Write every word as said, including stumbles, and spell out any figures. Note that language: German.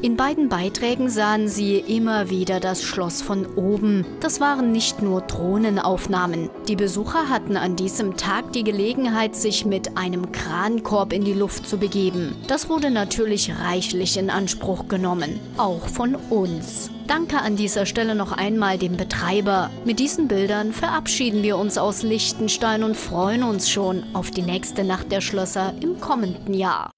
In beiden Beiträgen sahen Sie immer wieder das Schloss von oben. Das waren nicht nur Drohnenaufnahmen. Die Besucher hatten an diesem Tag die Gelegenheit, sich mit einem Krankorb in die Luft zu begeben. Das wurde natürlich reichlich in Anspruch genommen, auch von uns. Danke an dieser Stelle noch einmal dem Betreiber. Mit diesen Bildern verabschieden wir uns aus Liechtenstein und freuen uns schon auf die nächste Nacht der Schlösser im kommenden Jahr.